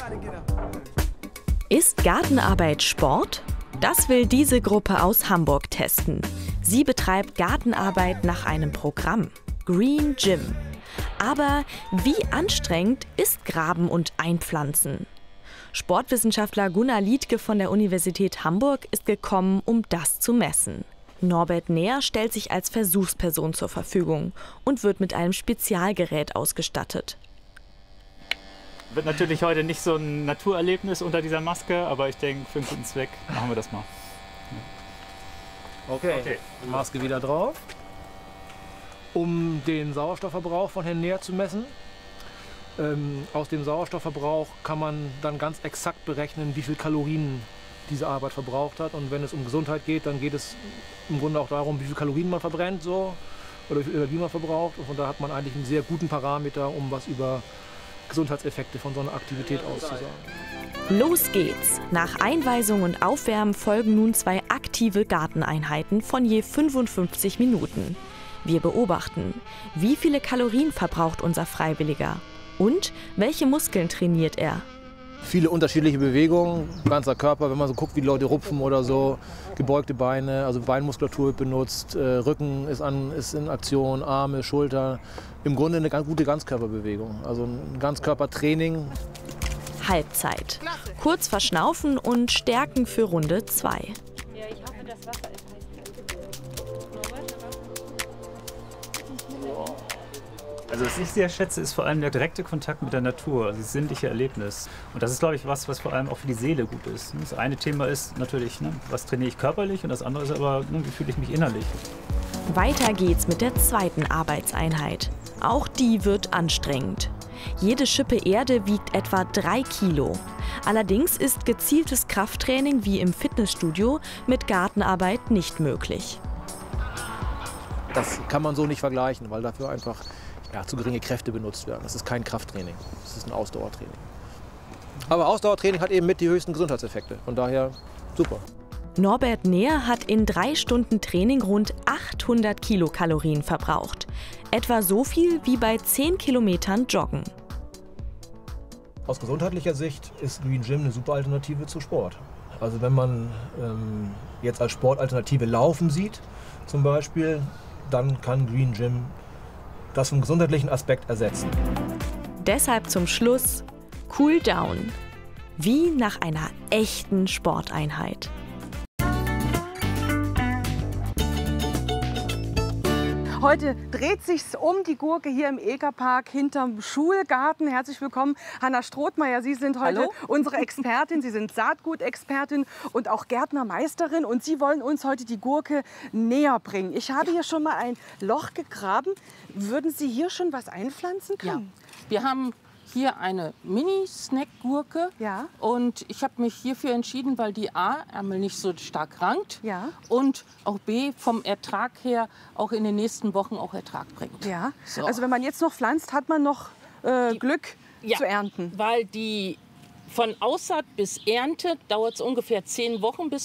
Ist Gartenarbeit Sport? Das will diese Gruppe aus Hamburg testen. Sie betreibt Gartenarbeit nach einem Programm, Green Gym. Aber wie anstrengend ist Graben und Einpflanzen? Sportwissenschaftler Gunnar Liedtke von der Universität Hamburg ist gekommen, um das zu messen. Norbert Neher stellt sich als Versuchsperson zur Verfügung und wird mit einem Spezialgerät ausgestattet. Wird natürlich heute nicht so ein Naturerlebnis unter dieser Maske, aber ich denke, für einen guten Zweck machen wir das mal. Okay. Maske wieder drauf, um den Sauerstoffverbrauch von Herrn Neher zu messen. Aus dem Sauerstoffverbrauch kann man dann ganz exakt berechnen, wie viel Kalorien diese Arbeit verbraucht hat. Und wenn es um Gesundheit geht, dann geht es im Grunde auch darum, wie viel Kalorien man verbrennt oder wie viel Energie man verbraucht. Und von da hat man eigentlich einen sehr guten Parameter, um was über Gesundheitseffekte von so einer Aktivität auszusagen. Los geht's! Nach Einweisung und Aufwärmen folgen nun 2 aktive Garteneinheiten von je 55 Minuten. Wir beobachten, wie viele Kalorien verbraucht unser Freiwilliger und welche Muskeln trainiert er. Viele unterschiedliche Bewegungen, ganzer Körper, wenn man so guckt, wie Leute rupfen oder so, gebeugte Beine, also Beinmuskulatur wird benutzt, Rücken ist in Aktion, Arme, Schulter. Im Grunde eine ganz gute Ganzkörperbewegung, also ein Ganzkörpertraining. Halbzeit. Kurz verschnaufen und stärken für Runde 2. Ja, ich hoffe, das Wasser ist heiß. Also was ich sehr schätze, ist vor allem der direkte Kontakt mit der Natur, also das sinnliche Erlebnis. Und das ist, glaube ich, was vor allem auch für die Seele gut ist. Das eine Thema ist natürlich, was trainiere ich körperlich, und das andere ist aber, wie fühle ich mich innerlich. Weiter geht's mit der zweiten Arbeitseinheit. Auch die wird anstrengend. Jede Schippe Erde wiegt etwa 3 Kilo. Allerdings ist gezieltes Krafttraining wie im Fitnessstudio mit Gartenarbeit nicht möglich. Das kann man so nicht vergleichen, weil dafür einfach zu geringe Kräfte benutzt werden. Das ist kein Krafttraining, das ist ein Ausdauertraining. Aber Ausdauertraining hat eben mit die höchsten Gesundheitseffekte. Von daher super. Norbert Neher hat in 3 Stunden Training rund 800 Kilokalorien verbraucht. Etwa so viel wie bei 10 Kilometern Joggen. Aus gesundheitlicher Sicht ist Green Gym eine super Alternative zu Sport. Also wenn man jetzt als Sportalternative Laufen sieht, zum Beispiel, dann kann Green Gym das vom gesundheitlichen Aspekt ersetzen. Deshalb zum Schluss Cool Down. Wie nach einer echten Sporteinheit. Heute dreht sich's um die Gurke hier im Egerpark hinterm Schulgarten. Herzlich willkommen, Hanna Strothmeier. Sie sind heute unsere Expertin. Sie sind Saatgutexpertin und auch Gärtnermeisterin. Und Sie wollen uns heute die Gurke näher bringen. Ich habe hier schon mal ein Loch gegraben. Würden Sie hier schon was einpflanzen können? Ja, wir haben hier eine Mini-Snack-Gurke. Ja. Und ich habe mich hierfür entschieden, weil die A, Ärmel nicht so stark rankt, Ja. und auch B, vom Ertrag her auch in den nächsten Wochen auch Ertrag bringt. Ja. So. Also wenn man jetzt noch pflanzt, hat man noch Glück zu ernten. Weil die von Aussaat bis Ernte dauert es ungefähr 10 Wochen, bis